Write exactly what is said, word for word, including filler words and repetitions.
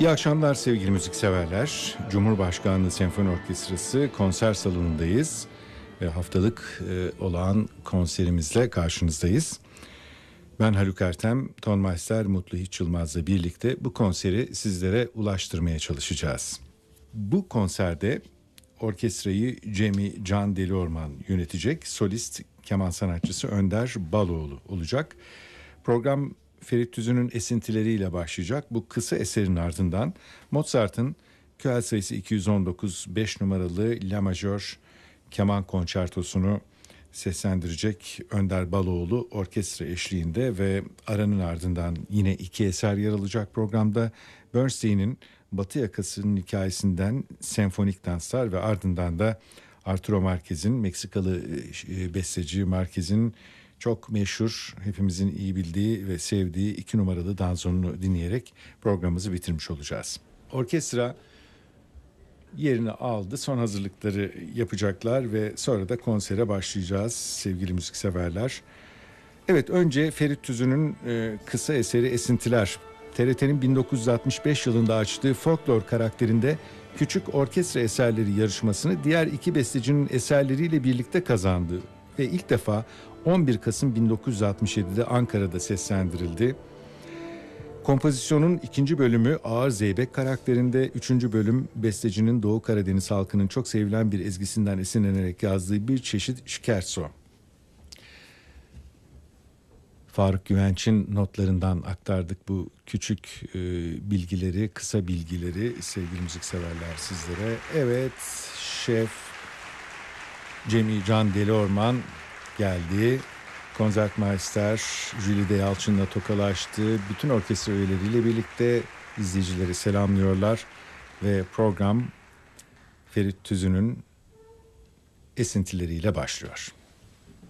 İyi akşamlar sevgili müzikseverler. Cumhurbaşkanlığı Senfoni Orkestrası konser salonundayız. Ve haftalık e, olağan konserimizle karşınızdayız. Ben Haluk Ertem, tonmeister Mutlu Hiç Yılmaz'la birlikte bu konseri sizlere ulaştırmaya çalışacağız. Bu konserde orkestrayı Cemi Can Deliorman yönetecek, solist keman sanatçısı Önder Baloğlu olacak. Program Ferit Tüzün'ün esintileriyle başlayacak. Bu kısa eserin ardından Mozart'ın Köhel sayısı iki yüz on dokuz beş numaralı La Majör keman konçertosunu seslendirecek Önder Baloğlu orkestra eşliğinde ve aranın ardından yine iki eser yer alacak programda. Bernstein'in Batı Yakası'nın hikayesinden senfonik danslar ve ardından da Arturo Márquez'in, Meksikalı besteci Márquez'in çok meşhur, hepimizin iyi bildiği ve sevdiği iki numaralı danzonunu dinleyerek programımızı bitirmiş olacağız. Orkestra yerini aldı, son hazırlıkları yapacaklar ve sonra da konsere başlayacağız sevgili müzikseverler. Evet, önce Ferit Tüzün'ün e, kısa eseri Esintiler. T R T'nin bin dokuz yüz altmış beş yılında açtığı Folklor karakterinde küçük orkestra eserleri yarışmasını diğer iki bestecinin eserleriyle birlikte kazandı ve ilk defa on bir Kasım bin dokuz yüz altmış yedide Ankara'da seslendirildi. Kompozisyonun ikinci bölümü Ağır Zeybek karakterinde, üçüncü bölüm bestecinin Doğu Karadeniz halkının çok sevilen bir ezgisinden esinlenerek yazdığı bir çeşit scherzo. Faruk Güvenç'in notlarından aktardık bu küçük e, bilgileri, kısa bilgileri sevgili müzikseverler sizlere. Evet, şef Cemi Can Deliorman geldi. Konsertmeister Jülide Yalçın'la tokalaştı. Bütün orkestra üyeleriyle birlikte izleyicileri selamlıyorlar. Ve program Ferit Tüzün'ün esintileriyle başlıyor.